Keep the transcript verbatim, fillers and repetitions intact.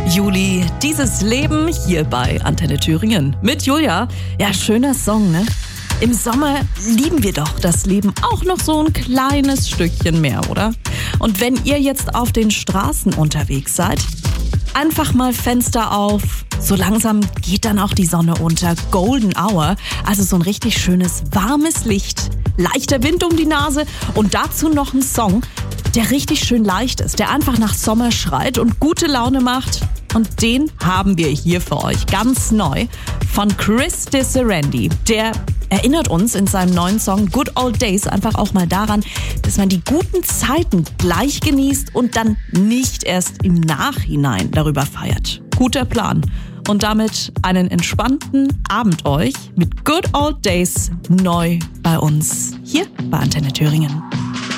Juli, dieses Leben hier bei Antenne Thüringen. Mit Julia. Ja, schöner Song, ne? Im Sommer lieben wir doch das Leben auch noch so ein kleines Stückchen mehr, oder? Und wenn ihr jetzt auf den Straßen unterwegs seid, einfach mal Fenster auf. So langsam geht dann auch die Sonne unter. Golden Hour, also so ein richtig schönes, warmes Licht. Leichter Wind um die Nase und dazu noch ein Song, der richtig schön leicht ist, der einfach nach Sommer schreit und gute Laune macht. Und den haben wir hier für euch ganz neu von Chris Disserendi. Der erinnert uns in seinem neuen Song Good Old Days einfach auch mal daran, dass man die guten Zeiten gleich genießt und dann nicht erst im Nachhinein darüber feiert. Guter Plan. Und damit einen entspannten Abend euch mit Good Old Days neu bei uns hier bei Antenne Thüringen.